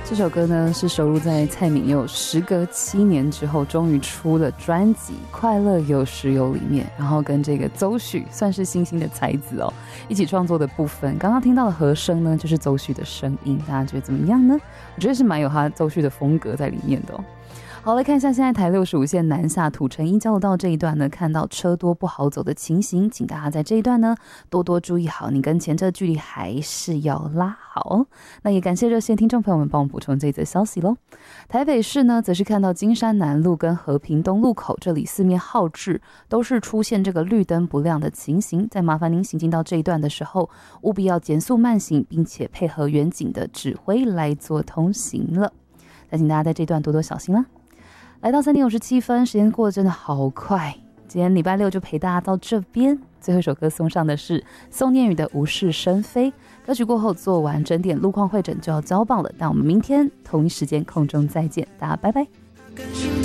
这首歌呢是收录在蔡旻佑时隔7年之后终于出了专辑《快乐有时有》里面，然后跟这个邹旭算是新兴的才子哦一起创作的部分。刚刚听到的和声呢就是邹旭的声音，大家觉得怎么样呢？我觉得是蛮有他邹旭的风格在里面的哦。好，来看一下现在台65线南下土城一交流道这一段呢，看到车多不好走的情形，请大家在这一段呢多多注意好，你跟前车距离还是要拉好。那也感谢热线听众朋友们帮我补充这则消息咯。台北市呢则是看到金山南路跟和平东路口这里四面号志都是出现这个绿灯不亮的情形，再麻烦您行进到这一段的时候务必要减速慢行，并且配合远景的指挥来做通行了。再请大家在这段多多小心啦。来到3点57分，时间过得真的好快。今天礼拜六就陪大家到这边，最后一首歌送上的是宋念宇的《无事生非》。歌曲过后做完整点路况会诊就要交棒了，但我们明天同一时间空中再见，大家拜拜。